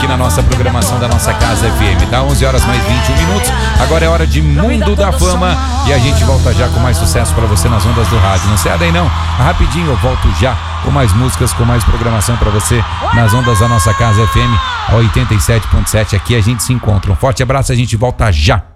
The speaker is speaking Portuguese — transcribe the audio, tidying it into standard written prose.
aqui na nossa programação da nossa Casa FM, tá? 11 horas mais 21 minutos. Agora é hora de Mundo da Fama e a gente volta já com mais sucesso pra você nas ondas do rádio. Não sai daí não, rapidinho eu volto já com mais músicas, com mais programação pra você nas ondas da nossa Casa FM 87.7. Aqui a gente se encontra. Um forte abraço, a gente volta já.